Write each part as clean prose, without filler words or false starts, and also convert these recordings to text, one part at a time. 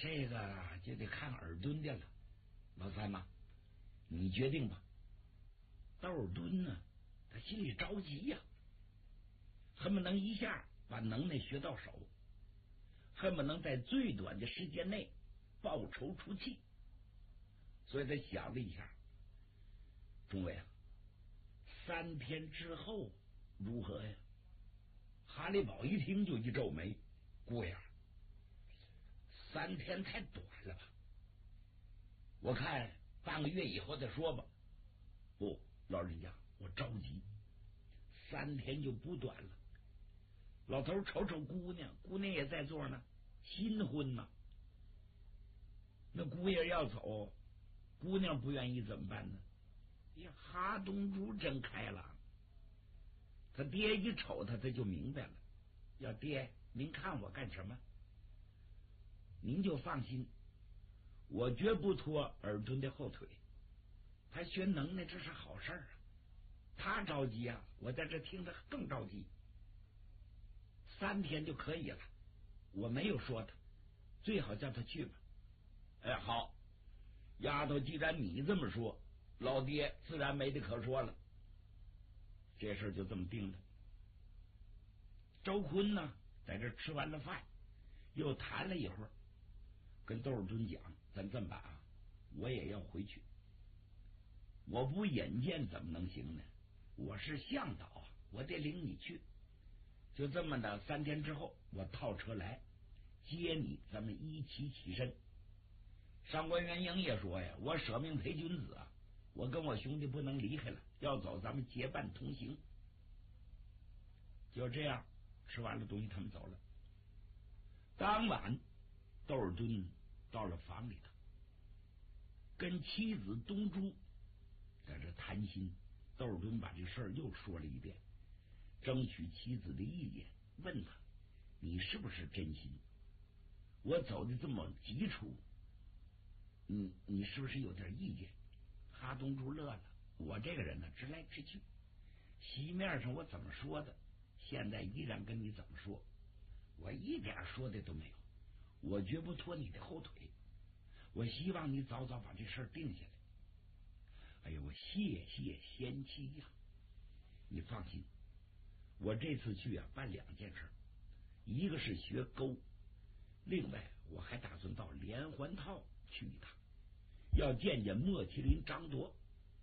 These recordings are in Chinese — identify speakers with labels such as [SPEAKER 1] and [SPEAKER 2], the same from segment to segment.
[SPEAKER 1] 这个就得看尔敦的了。老三嘛，你决定吧。窦尔敦呢，他心里着急呀，恨不能一下把能耐学到手，恨不能在最短的时间内报仇出气。所以他想了一下，中尉啊，3天之后如何呀？哈利堡一听就一皱眉，姑爷，3天太短了吧？我看半个月以后再说吧。不，老人家，我着急，3天就不短了。老头瞅瞅姑娘，姑娘也在座呢，新婚呢。那姑爷要走，姑娘不愿意怎么办呢？呀，哈东珠真开朗，他爹一瞅他就明白了。要爹，您看我干什么？您就放心，我绝不拖尔敦的后腿。他学能耐，这是好事啊。他着急啊，我在这听他更着急。3天就可以了，我没有说他，最好叫他去吧。哎，好，丫头，既然你这么说，老爹自然没得可说了。这事就这么定了。周坤呢，在这吃完了饭，又谈了一会儿，跟窦尔敦讲：“咱这么办啊，我也要回去。我不引荐怎么能行呢？我是向导啊，我得领你去。就这么的，3天之后我套车来接你，咱们一起起身。”上官元英也说呀：“我舍命陪君子啊，我跟我兄弟不能离开了，要走咱们结伴同行。”就这样，吃完了东西，他们走了。当晚，窦尔敦到了房里头，跟妻子东珠在这谈心。窦尔敦把这事儿又说了一遍，争取妻子的意见，问他：“你是不是真心？我走的这么急促，你是不是有点意见？”哈东珠乐了：“我这个人呢，直来直去，席面上我怎么说的，现在依然跟你怎么说，我一点说的都没有，我绝不拖你的后腿，我希望你早早把这事定下来。”哎呀，我谢谢贤妻呀！你放心，我这次去啊，办2件事，一个是学钩，另外我还打算到连环套去一趟，要见见莫麒麟张铎。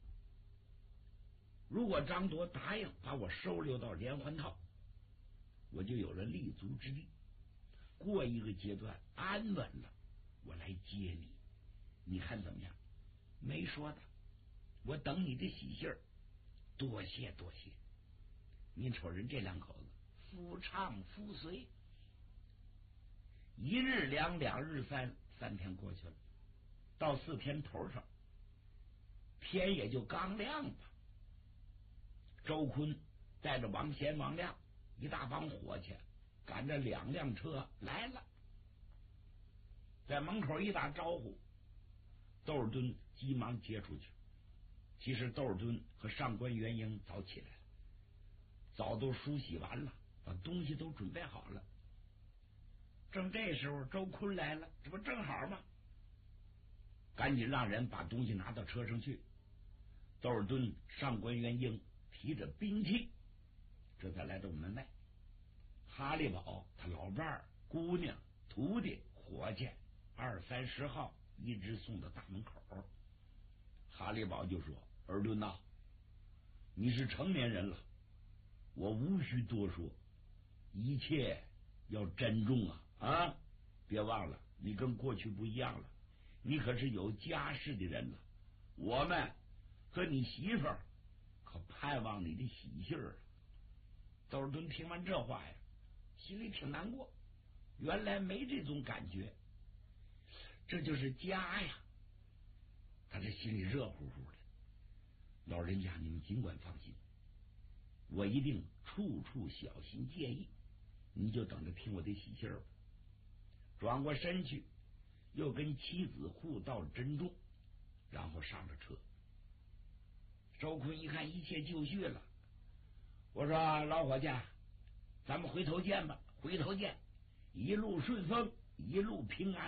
[SPEAKER 1] 如果张铎答应把我收留到连环套，我就有了立足之地，过一个阶段安稳了，我来接你，你看怎么样？没说的，我等你的喜信儿。多谢多谢。您瞅人这2口子，夫唱妇随。1日2，2日3，3天过去了，到4天头上，天也就刚亮吧。周坤带着王贤、王亮一大帮伙计，赶着2辆车来了，在门口一打招呼，窦尔敦急忙接出去。其实窦尔敦和上官元英早起来了，早都梳洗完了，把东西都准备好了。正这时候，周坤来了，这不正好吗？赶紧让人把东西拿到车上去。窦尔敦、上官元英提着兵器，这才来到门外。哈利堡他老伴儿、姑娘、徒弟、伙计20、30号一直送到大门口。哈利堡就说：“尔敦呐，你是成年人了，我无需多说，一切要珍重啊！别忘了，你跟过去不一样了，你可是有家室的人了。我们和你媳妇儿可盼望你的喜信儿。”窦尔敦听完这话呀，心里挺难过，原来没这种感觉，这就是家呀。他这心里热乎乎的。老人家，你们尽管放心，我一定处处小心介意，你就等着听我的喜信儿吧。转过身去，又跟妻子互道珍重，然后上了车。周坤一看一切就绪了，我说：“老伙计，咱们回头见吧，回头见，一路顺风，一路平安，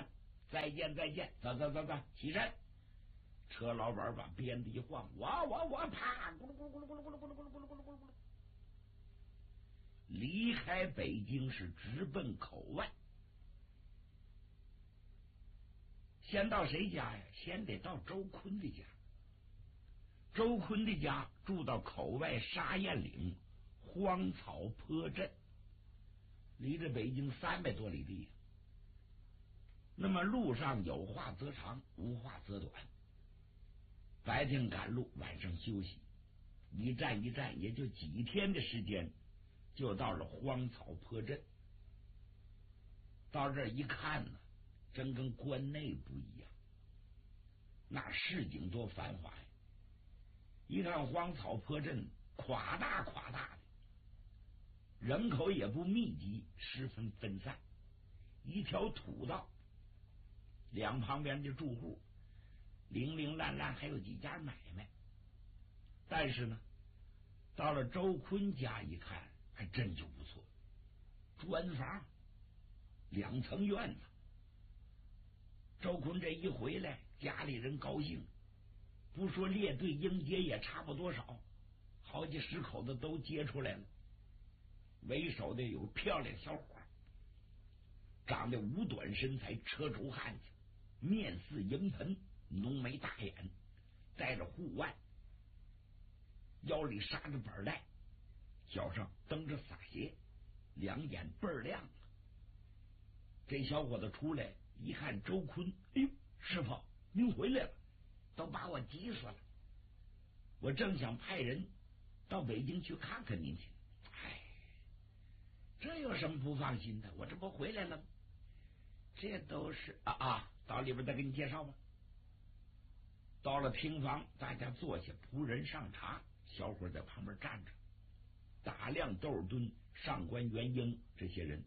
[SPEAKER 1] 再见再见，走走走走，起身。车老板把鞭子一晃，我啪，咕噜咕噜咕噜咕噜咕噜咕噜咕噜咕噜咕噜咕噜咕噜，离开北京是直奔口外。先到谁家呀？先得到周坤的家。周坤的家住到口外沙堰岭荒草坡镇，离着北京300多里地。那么路上有话则长，无话则短。白天赶路，晚上休息，一站一站，也就几天的时间，就到了荒草坡镇。到这儿一看呢，真跟关内不一样，那市井多繁华呀！一看荒草坡镇，垮大垮大的，人口也不密集，十分分散，一条土道，两旁边的住户零零烂烂，还有几家买卖。但是呢，到了周坤家一看，还真就不错，砖房，2层院子。周坤这一回来，家里人高兴，不说列队迎接也差不多少，好几10口子都接出来了。为首的有漂亮小伙，长得五短身材，车轴汉子，面似迎盆，浓眉大眼，戴着护腕，腰里扎着板带，脚上蹬着洒鞋，两眼倍儿亮。这小伙子出来一看周坤，哎呦，师傅您回来了，都把我急死了。我正想派人到北京去看看您去。哎，这有什么不放心的？我这不回来了吗？这都是到里边再给你介绍吧。到了厅房，大家坐下，仆人上茶，小伙在旁边站着，打量窦尔敦、上官元英这些人。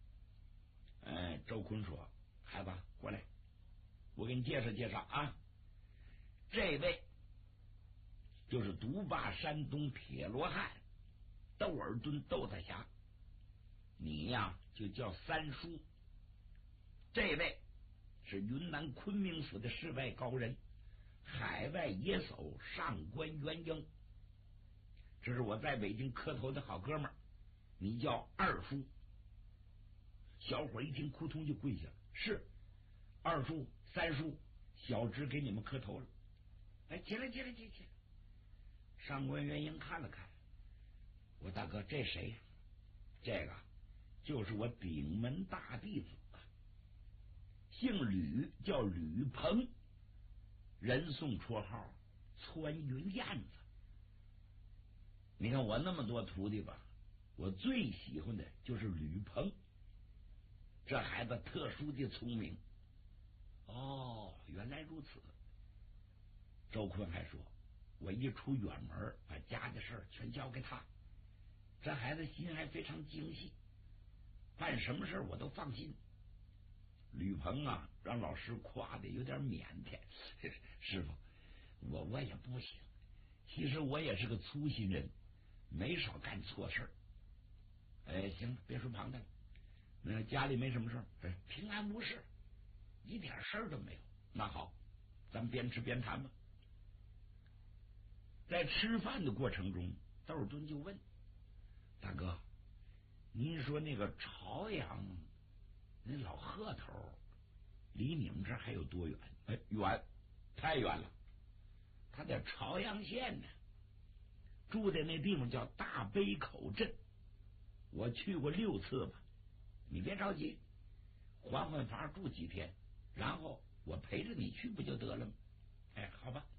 [SPEAKER 1] 周坤说：“孩子，过来，我给你介绍介绍啊。这位就是独霸山东铁罗汉窦尔敦窦大侠，你呀就叫三叔。这位是云南昆明府的世外高人，海外野叟上官元英，这是我在北京磕头的好哥们儿，你叫二叔。”小伙一听，扑通就跪下了：“是二叔、三叔，小侄给你们磕头了。”哎，起来！上官元英看了看，我大哥，这谁呀？这个就是我顶门大弟子，姓吕，叫吕鹏，人送绰号穿云燕子。你看我那么多徒弟吧，我最喜欢的就是吕鹏。这孩子特殊的聪明。哦，原来如此。周坤还说，我一出远门，把家的事儿全交给他，这孩子心还非常精细，办什么事我都放心。吕鹏啊，让老师夸的有点腼腆。师傅，我也不行，其实我也是个粗心人，没少干错事儿。哎，行了，别说旁的了。那家里没什么事儿，平安无事，一点事儿都没有。那好，咱们边吃边谈吧。在吃饭的过程中，窦尔敦就问大哥：“您说那个朝阳那老贺头离你们这儿还有多远？”“远，太远了。他在朝阳县呢，住的那地方叫大杯口镇，我去过6次吧。你别着急，缓房住几天，然后我陪着你去不就得了吗？”“哎，好吧。”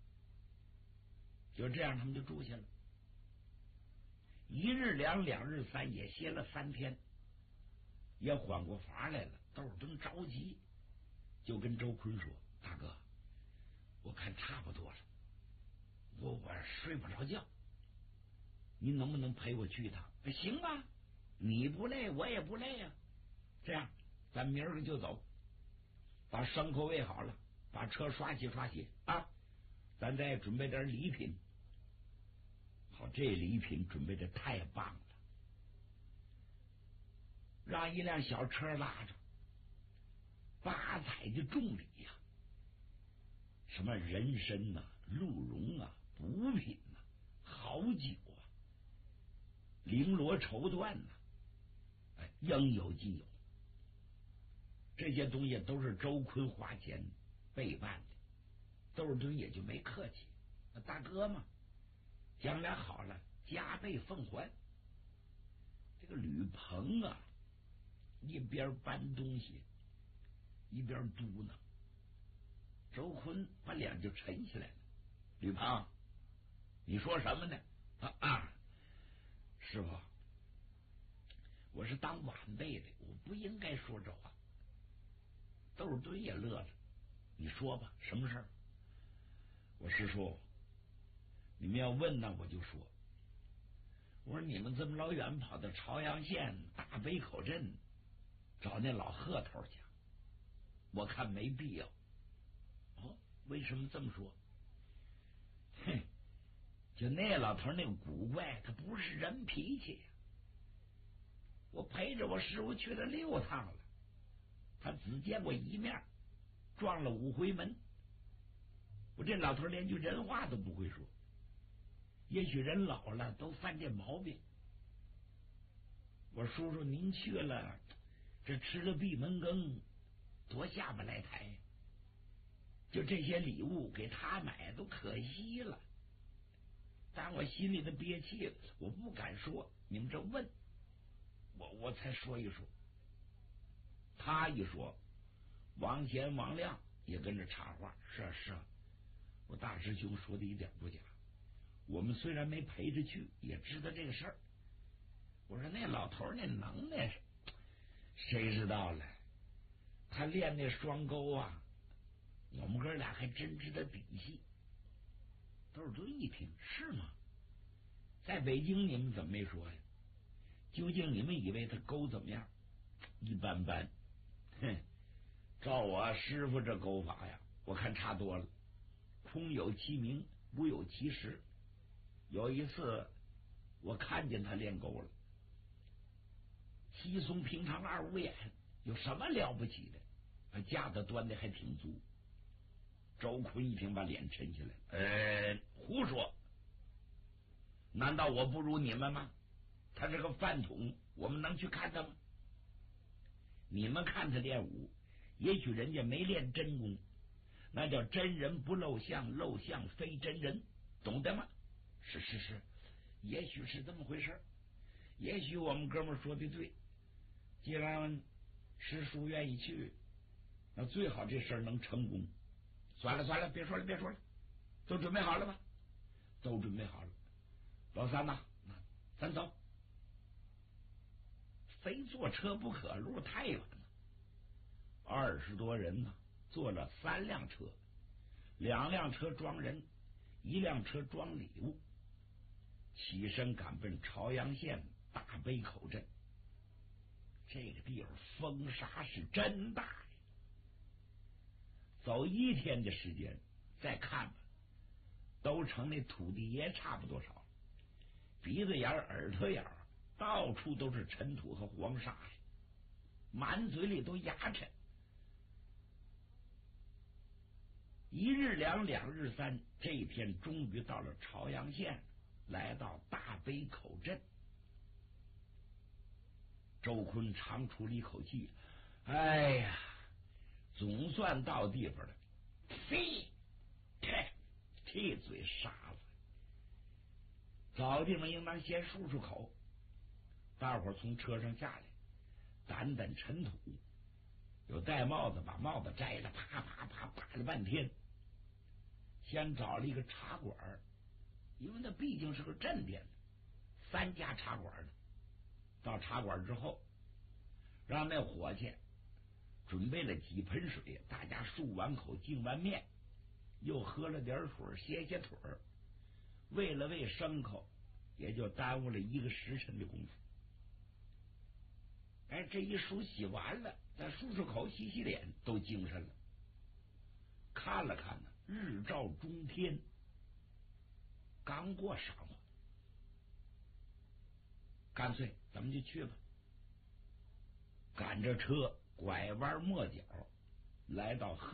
[SPEAKER 1] 就这样，他们就住下了。1日2，2日3，也歇了3天，也缓过乏来了。窦尔敦着急，就跟周坤说：“大哥，我看差不多了，我睡不着觉，您能不能陪我去一趟？”“行啊，你不累，我也不累啊。这样，咱明儿个就走，把牲口喂好了，把车刷洗啊，咱再准备点礼品。”好，这礼品准备的太棒了，让一辆小车拉着， 八彩的重礼呀，什么人参啊、鹿茸啊、补品啊、好酒啊、绫罗绸缎呐，应有尽有。这些东西都是周坤花钱备办的，窦尔敦也就没客气，大哥嘛，将来好了加倍奉还。这个吕鹏啊，一边搬东西一边嘟囔，周坤把脸就沉下来了。吕鹏，你说什么呢？师傅，我是当晚辈的，我不应该说这话。窦尔敦也乐了，你说吧，什么事儿？我师叔，你们要问呢，我就说。我说你们这么老远跑到朝阳县大北口镇找那老贺头去，我看没必要。哦，为什么这么说？哼，就那老头那个古怪，他不是人脾气呀。我陪着我师傅去了6趟了，他只见过一面，撞了5回门。我这老头连句人话都不会说，也许人老了都犯这毛病。我叔叔您去了，这吃了闭门羹，多下不来台。就这些礼物给他买都可惜了，但我心里的憋气我不敢说，你们这问我才说一说。他一说，王贤王亮也跟着插话，是啊，我大师兄说的一点不假，我们虽然没陪着去，也知道这个事儿。我说那老头那能耐，谁知道了？他练那双钩啊，我们哥俩还真知道底细。窦尔敦一听，是吗？在北京你们怎么没说呀？究竟你们以为他钩怎么样？一般般。哼，照我师傅这钩法呀，我看差多了。空有其名，无有其实。有一次我看见他练钩了，稀松平常二五眼，有什么了不起的？架子端的还挺足。周坤一听，把脸沉下来，胡说！难道我不如你们吗？他是个饭桶，我们能去看他吗？你们看他练武，也许人家没练真功，那叫真人不露相，露相非真人，懂得吗？是，也许是这么回事，也许我们哥们说的对。既然师叔愿意去，那最好这事儿能成功。算了，别说了，都准备好了吧？都准备好了。老三呐，咱走。非坐车不可，路太远了。20多人呢，坐了3辆车，2辆车装人，1辆车装礼物，起身赶奔朝阳县大北口镇。这个地方风沙是真大呀，走1天的时间再看吧，都成那土地爷差不多少，鼻子眼耳朵眼到处都是尘土和黄沙，满嘴里都牙碜。1日2，2日3，这一天终于到了朝阳县，来到大北口镇。周坤长出了一口气，哎呀，总算到地方了。嘿，这嘴沙子，找地方应当先漱漱口。大伙儿从车上下来，掸掸尘土，有戴帽子把帽子摘了，啪扒了半天，先找了一个茶馆，因为那毕竟是个镇店，3家茶馆呢。到茶馆之后，让那伙计准备了几盆水，大家漱完口，净完面，又喝了点水，歇腿儿，喂了喂牲口，也就耽误了1个时辰的功夫。这一梳洗完了，再漱口，洗脸，都精神了。看了看呢，日照中天，刚过晌午，干脆咱们就去吧。赶着车拐弯抹角来到